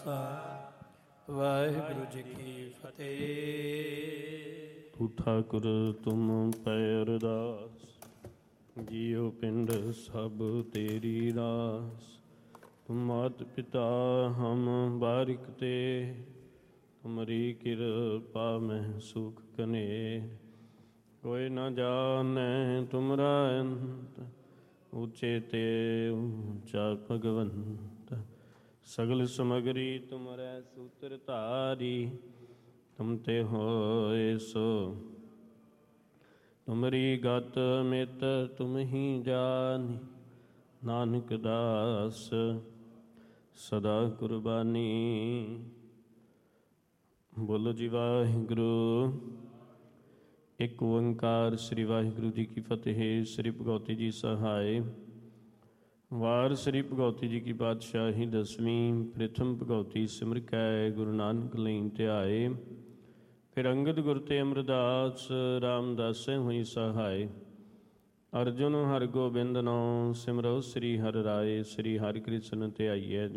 ਵਾਹਿਗੁਰੂ ਜੀ ਕੀ ਫਤਿਹ। ਤੂੰ ਠਾਕੁਰ ਤੁਮ ਪੈ ਅਰਦਾਸ, ਜੀਉ ਪਿੰਡ ਸਭ ਤੇਰੀ ਰਾਸ। ਤੁਮ ਮਾਤ ਪਿਤਾ ਹਮ ਬਾਰਿਕ ਤੇ, ਤੁਮਰੀ ਕਿਰਪਾ ਮੈਂ ਸੁਖ ਕਨੇ। ਕੋਈ ਨ ਜਾਣੈ ਤੁਮਰਾ ਅੰਤ, ਉੱਚੇ ਤੇ ਉੱਚਾ ਭਗਵੰਤ। ਸਗਲ ਸਮਗਰੀ ਤੁਮਰੈ ਸੂਤਰ ਧਾਰੀ, ਤੁਮ ਤੇ ਹੋਏ ਸੋ ਤੁਮਰੀ ਗਤ ਮਿਤ ਤੁਮ ਹੀ ਜਾਨੀ। ਨਾਨਕ ਦਾਸ ਸਦਾ ਕੁਰਬਾਨੀ। ਬੋਲੋ ਜੀ ਵਾਹਿਗੁਰੂ। ਇੱਕ ਓੰਕਾਰ ਸ੍ਰੀ ਵਾਹਿਗੁਰੂ ਜੀ ਕੀ ਫਤਿਹ। ਸ੍ਰੀ ਭਗਉਤੀ ਜੀ ਸਹਾਇ। ਵਾਰ ਸ੍ਰੀ ਭਗਉਤੀ ਜੀ ਕੀ ਪਾਤਸ਼ਾਹੀ ਦਸਵੀਂ। ਪ੍ਰਥਮ ਭਗਉਤੀ ਸਿਮਰ ਕੈ ਗੁਰੂ ਨਾਨਕ ਲਈ ਧਿਆਏ। ਫਿਰ ਅੰਗਦ ਗੁਰ ਤੇ ਅਮਰਦਾਸ, ਰਾਮਦਾਸੈ ਹੋਈ ਸਹਾਇ। ਅਰਜੁਨ ਹਰਿ ਗੋਬਿੰਦ ਨੋ, ਸਿਮਰੋ ਸ੍ਰੀ ਹਰਿ ਰਾਏ। ਸ੍ਰੀ ਹਰਿ ਕ੍ਰਿਸ਼ਨ ਧਿਆਈਐ।